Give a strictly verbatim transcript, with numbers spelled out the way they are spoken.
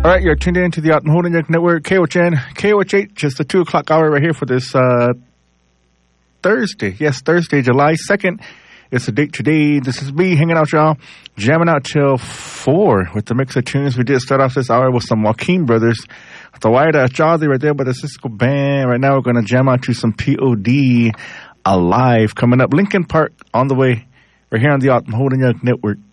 All right, you're tuned in to the Alton Holding Network, K O H N, K O H H, just the two o'clock hour right here for this uh, Thursday. Yes, Thursday, July second. It's the date today. This is me hanging out, y'all, jamming out till four with the mix of tunes. We did start off this hour with some Joaquin Brothers. The Wire That's Jolly right there by the Cisco Band. Right now we're going to jam out to some P O D Alive coming up. Linkin Park on the way right here on the Alton Holding Network.